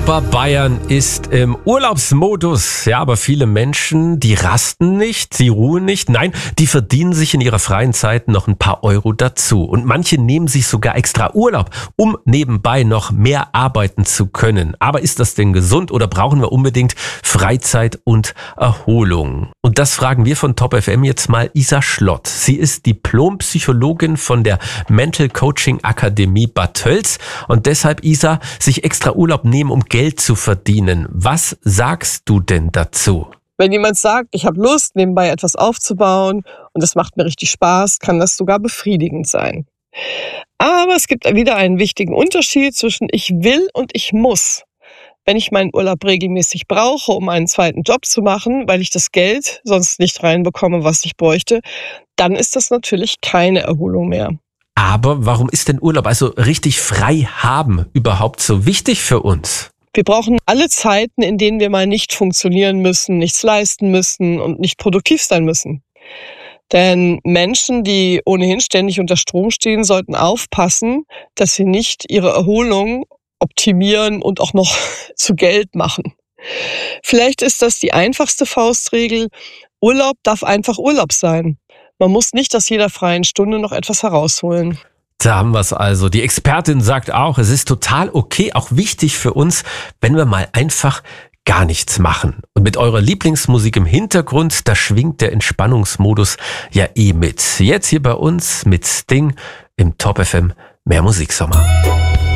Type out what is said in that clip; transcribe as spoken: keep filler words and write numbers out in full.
Oberbayern ist im Urlaubsmodus. Ja, aber viele Menschen, die rasten nicht, sie ruhen nicht. Nein, die verdienen sich in ihrer freien Zeit noch ein paar Euro dazu. Und manche nehmen sich sogar extra Urlaub, um nebenbei noch mehr arbeiten zu können. Aber ist das denn gesund oder brauchen wir unbedingt Freizeit und Erholung? Und das fragen wir von Top F M jetzt mal Isa Schlott. Sie ist Diplompsychologin von der Mental Coaching Akademie Bad Tölz. Und deshalb, Isa, sich extra Urlaub nehmen, um Geld zu verdienen. Was sagst du denn dazu? Wenn jemand sagt, ich habe Lust, nebenbei etwas aufzubauen und das macht mir richtig Spaß, kann das sogar befriedigend sein. Aber es gibt wieder einen wichtigen Unterschied zwischen ich will und ich muss. Wenn ich meinen Urlaub regelmäßig brauche, um einen zweiten Job zu machen, weil ich das Geld sonst nicht reinbekomme, was ich bräuchte, dann ist das natürlich keine Erholung mehr. Aber warum ist denn Urlaub, also richtig frei haben, überhaupt so wichtig für uns? Wir brauchen alle Zeiten, in denen wir mal nicht funktionieren müssen, nichts leisten müssen und nicht produktiv sein müssen. Denn Menschen, die ohnehin ständig unter Strom stehen, sollten aufpassen, dass sie nicht ihre Erholung optimieren und auch noch zu Geld machen. Vielleicht ist das die einfachste Faustregel. Urlaub darf einfach Urlaub sein. Man muss nicht aus jeder freien Stunde noch etwas herausholen. Da haben wir es also. Die Expertin sagt auch, es ist total okay, auch wichtig für uns, wenn wir mal einfach gar nichts machen. Und mit eurer Lieblingsmusik im Hintergrund, da schwingt der Entspannungsmodus ja eh mit. Jetzt hier bei uns mit Sting im Top F M Mehr Musiksommer.